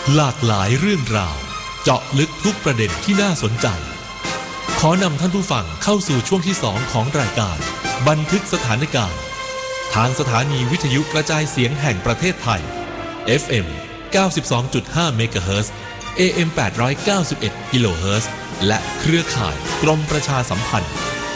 หลากหลายเรื่องราวเจาะลึกทุกประเด็นที่น่าสนใจขอนำท่านผู้ฟังเข้าสู่ช่วงที่2ของรายการบันทึกสถานการณ์ทางสถานีวิทยุกระจายเสียงแห่งประเทศไทย FM 92.5 เมกะเฮิรตซ์ AM 891 กิโลเฮิรตซ์และเครือข่ายกรมประชาสัมพันธ์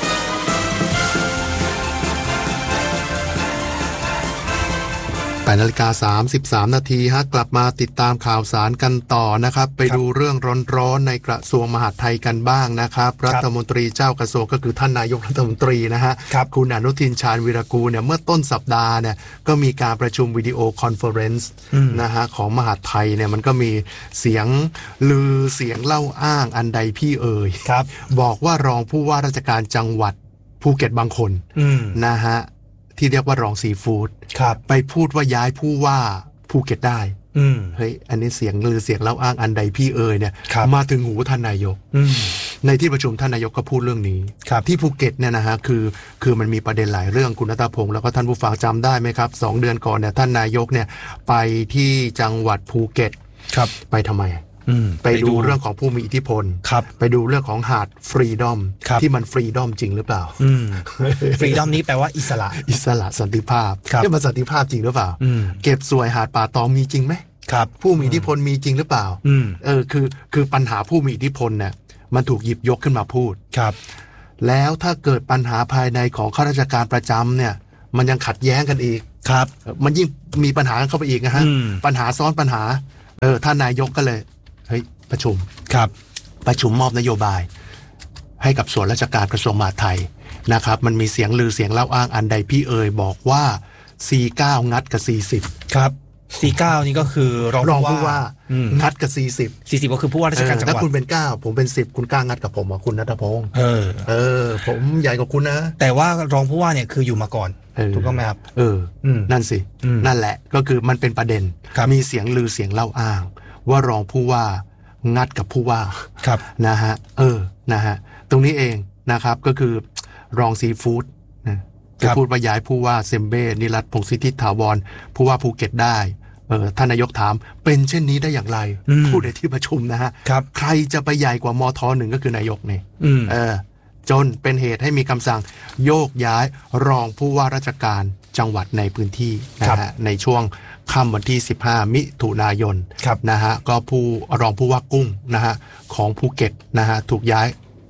8:33 นาทีกลับมาติดตามข่าวสารกันต่อนะครับไปดูเรื่องร้อนๆในกระทรวงมหาดไทยกันบ้างนะครับรัฐมนตรีเจ้ากระทรวงก็คือท่านนายกรัฐมนตรีนะฮะคุณอนุทินชาญวีรกูลเนี่ยเมื่อต้นสัปดาห์เนี่ยก็มีการประชุมวิดีโอคอนเฟอเรนซ์นะฮะของมหาดไทยเนี่ยมันก็มีเสียงลือเสียงเล่าอ้างอันใดพี่เอ่ยบอกว่ารองผู้ว่าราชการจังหวัดภูเก็ตบางคนนะฮะที่เรียกว่ารองซีฟู้ดไปพูดว่าย้ายผู้ว่าภูเก็ตได้เฮ้ยอันนี้เสียงลือเสียงเล่าอ้างอันใดพี่เอ่ยเนี่ยมาถึงหูท่านนายกในที่ประชุมท่านนายกก็พูดเรื่องนี้ที่ภูเก็ตเนี่ยนะฮะคือมันมีประเด็นหลายเรื่องคุณณัฐพงศ์แล้วก็ท่านผู้ฟังจำได้ไหมครับ2 เดือนก่อนเนี่ยท่านนายกเนี่ยไปที่จังหวัดภูเก็ตไปทำไมไปดูเรื่องของผู้มีอิทธิพลไปดูเรื่องของหาดฟรีดอมที่มันฟรีดอมจริงหรือเปล่าฟรีดอมนี้แปลว่าอิสระสันติภาพนี่มันสันติภาพจริงหรือเปล่าเก็บสวยหาดป่าตองมีจริงไหมผู้มีอิทธิพลมีจริงหรือเปล่าคือปัญหาผู้มีอิทธิพลเนี่ยมันถูกหยิบยกขึ้นมาพูดแล้วถ้าเกิดปัญหาภายในของข้าราชการประจำเนี่ยมันยังขัดแย้งกันอีกมันยิ่งมีปัญหาเข้าไปอีกนะฮะปัญหาซ้อนปัญหาท่านนายกก็เลยเฮ้ยประชุมมอบนโยบายให้กับส่วนราชการกระทรวงมหาดไทยนะครับมันมีเสียงลือเสียงเล่าอ้างอันใดพี่เอ่ยบอกว่า49งัดกับ40 ครับ49นี่ก็คือรองผู้ว่างัดกับ40 ก็คือผู้ว่าราชการจังหวัดถ้าคุณเป็น9ผมเป็น10คุณกล้างัดกับผมคุณณัฐพงศ์ผมใหญ่กว่าคุณนะแต่ว่ารองผู้ว่าเนี่ยคืออยู่มาก่อนถูกต้องไหมครับนั่นสินั่นแหละก็คือมันเป็นประเด็นมีเสียงลือเสียงเล่าอ้างว่ารองผู้ว่างัดกับผู้ว่านะฮะนะฮะตรงนี้เองนะครับก็คือรองซีฟู้ดจะพูดว่าย้ายผู้ว่าเซมเบ้นิรัตน์พงษ์สิทธิถาวรผู้ว่าภูเก็ตได้ท่านนายกถามเป็นเช่นนี้ได้อย่างไรพูดในที่ประชุมนะฮะใครจะไปใหญ่กว่ามท.1ก็คือนายกนี่จนเป็นเหตุให้มีคำสั่งโยกย้ายรองผู้ว่าราชการจังหวัดในพื้นที่นะฮะในช่วงค่ำวันที่15มิถุนายนนะฮะก็รองผู้ว่ากุ้งนะฮะของภูเก็ตนะฮะถูกย้าย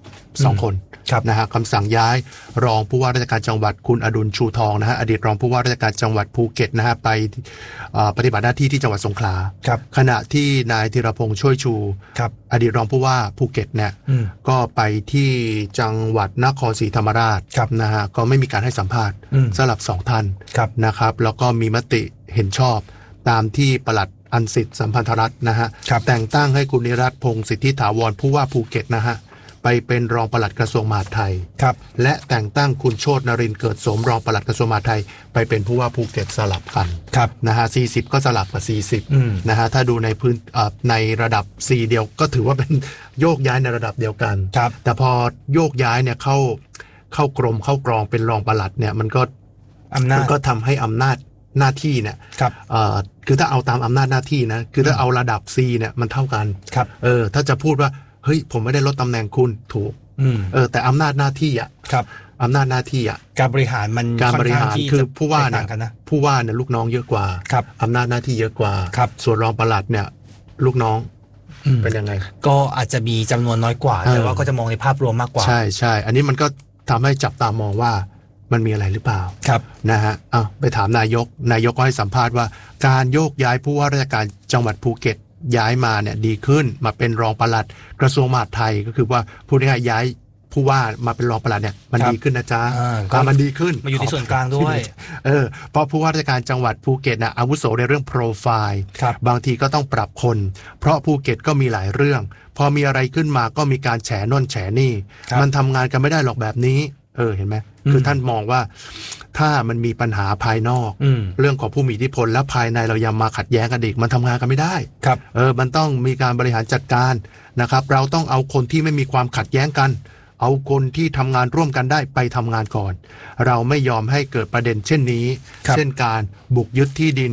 2 คนนะฮะคำสั่งย้ายรองผู้ว่าราชการจังหวัดคุณอดุลชูทองนะฮะอดีตรองผู้ว่าราชการจังหวัดภูเก็ตนะฮะไปปฏิบัติหน้าที่ที่จังหวัดสงขลาขณะที่นายธีรพงษ์ช่วยชูอดีตรองผู้ว่าภูเก็ตเนี่ยก็ไปที่จังหวัดนครศรีธรรมราชนะฮะก็ไม่มีการให้สัมภาษณ์สำหรับ2 ท่านนะครับแล้วก็มีมติเห็นชอบตามที่ปลัดอันสิทธิ์สัมพันธรัตน์นะฮะแต่งตั้งให้คุณนิรัตน์พงษ์สิทธิถาวรผู้ว่าภูเก็ตนะฮะไปเป็นรองปลัดกระทรวงมหาดไทยและแต่งตั้งคุณโชตินรินทร์เกิดสมรองปลัดกระทรวงมหาดไทยไปเป็นผู้ว่าภูเก็ตสลับกันนะฮะ40ก็สลับกับ40นะฮะถ้าดูในพื้นในระดับ4เดียวก็ถือว่าเป็นโยกย้ายในระดับเดียวกันแต่พอโยกย้ายเนี่ยเข้ากรมเข้ากรองเป็นรองปลัดเนี่ยมันก็ทำให้อำนาจหน้าที่เนี่ยคือถ้าเอาตามอำนาจหน้าที่นะคือถ้าเอาระดับ C เนี่ยมันเท่ากันถ้าจะพูดว่าเฮ้ยผมไม่ได้ลดตำแหน่งคุณถูกแต่อำนาจหน้าที่อำนาจหน้าที่การบริหารมันการบริหารคือผู้ว่าเนี่ยลูกน้องเยอะกว่าอำนาจหน้าที่เยอะกว่าส่วนรองปลัดเนี่ยลูกน้องเป็นยังไงก็อาจจะมีจำนวนน้อยกว่าแต่ว่าก็จะมองในภาพรวมมากกว่าใช่อันนี้มันก็ทำให้จับตามองว่ามันมีอะไรหรือเปล่านะฮะไปถามนายกก็ให้สัมภาษณ์ว่าการโยกย้ายผู้ว่าราชการจังหวัดภูเก็ตย้ายมาเนี่ยดีขึ้นมาเป็นรองปลัดกระทรวงมหาดไทยก็คือว่าพูดง่ายๆย้ายผู้ว่ามาเป็นรองปลัดเนี่ยมันดีขึ้นนะจ๊ะมันดีขึ้นมาอยู่ในส่วนกลางด้วยเพราะผู้ว่าราชการจังหวัดภูเก็ตนะอาวุโสในเรื่องโปรไฟล์บางทีก็ต้องปรับคนเพราะภูเก็ตก็มีหลายเรื่องพอมีอะไรขึ้นมาก็มีการแฉโน่นแฉนี่มันทำงานกันไม่ได้หรอกแบบนี้เห็นไหมคือท่านมองว่าถ้ามันมีปัญหาภายนอกเรื่องของผู้มีอิทธิพลและภายในเรายังมาขัดแย้งกันอีกมันทำงานกันไม่ได้มันต้องมีการบริหารจัดการนะครับเราต้องเอาคนที่ไม่มีความขัดแย้งกันเอาคนที่ทำงานร่วมกันได้ไปทำงานก่อนเราไม่ยอมให้เกิดประเด็นเช่นนี้เช่นการบุกยึดที่ดิน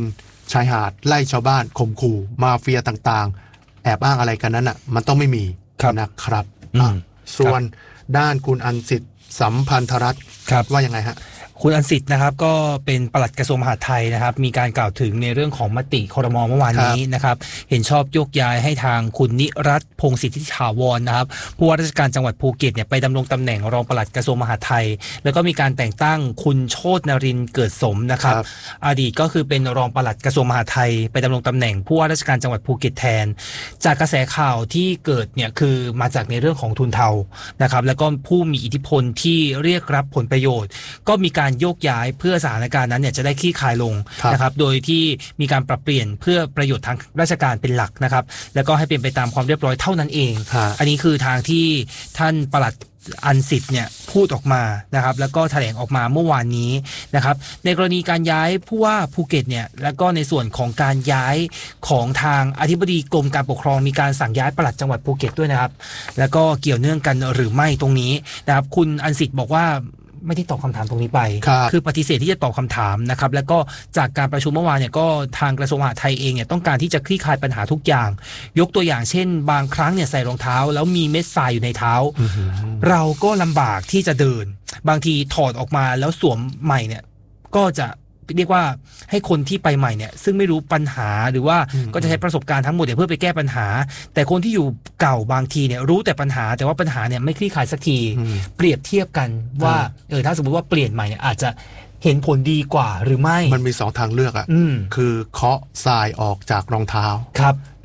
ชายหาดไล่ชาวบ้านข่มขู่มาเฟียต่างๆแอบอ้างอะไรกันนั้นอ่ะมันต้องไม่มีนะครับส่วนด้านคุณอันสิทธิ์สัมพันธรัตน์ว่ายังไงฮะคุณอันสิทธิ์นะครับก็เป็นปลัดกระทรวงมหาดไทยนะครับมีการกล่าวถึงในเรื่องของมติครม.เมื่อวานนี้นะครับเห็นชอบโยกย้ายให้ทางคุณนิรัตน์พงศ์สิทธิถาวรนะครับผู้ว่าราชการจังหวัดภูเก็ตเนี่ยไปดำรงตำแหน่งรองปลัดกระทรวงมหาดไทยแล้วก็มีการแต่งตั้งคุณโชตินรินทร์เกิดสมนะครับอดีตก็คือเป็นรองปลัดกระทรวงมหาดไทยไปดำรงตำแหน่งผู้ว่าราชการจังหวัดภูเก็ตแทนจากกระแสข่าวที่เกิดเนี่ยคือมาจากในเรื่องของทุนเทานะครับแล้วก็ผู้มีอิทธิพลที่เรียกรับผลประโยชน์ก็มีการโยกย้ายเพื่อสถานการณ์นั้นเนี่ยจะได้คลี่คลายลงนะครับโดยที่มีการปรับเปลี่ยนเพื่อประโยชน์ทางราชการเป็นหลักนะครับแล้วก็ให้เป็นไปตามความเรียบร้อยเท่านั้นเองอันนี้คือทางที่ท่านปลัดอันสิทธิ์เนี่ยพูดออกมานะครับแล้วก็แถลงออกมาเมื่อวานนี้นะครับในกรณีการย้ายผู้ว่าภูเก็ตเนี่ยแล้วก็ในส่วนของการย้ายของทางอธิบดีกรมการปกครองมีการสั่งย้ายปลัดจังหวัดภูเก็ตด้วยนะครับแล้วก็เกี่ยวเนื่องกันหรือไม่ตรงนี้นะครับคุณอันสิทธิ์บอกว่าไม่ได้ตอบคำถามตรงนี้ไป คือปฏิเสธที่จะตอบคำถามนะครับแล้วก็จากการประชุมเมื่อวานเนี่ยก็ทางกระทรวงมหาดไทยเองเนี่ยต้องการที่จะคลี่คลายปัญหาทุกอย่างยกตัวอย่างเช่นบางครั้งเนี่ยใส่รองเท้าแล้วมีเม็ดทรายอยู่ในเท้าเราก็ลำบากที่จะเดินบางทีถอดออกมาแล้วสวมใหม่เนี่ยก็จะเรียกว่าให้คนที่ไปใหม่เนี่ยซึ่งไม่รู้ปัญหาหรือว่าก็จะใช้ประสบการณ์ทั้งหมดเพื่อไปแก้ปัญหาแต่คนที่อยู่เก่าบางทีเนี่ยรู้แต่ปัญหาแต่ว่าปัญหาเนี่ยไม่คลี่คลายสักทีเปรียบเทียบกันว่าถ้าสมมติว่าเปลี่ยนใหม่เนี่ยอาจจะเห็นผลดีกว่าหรือไม่มันมี2ทางเลือกอ่ะคือเคาะทรายออกจากรองเท้า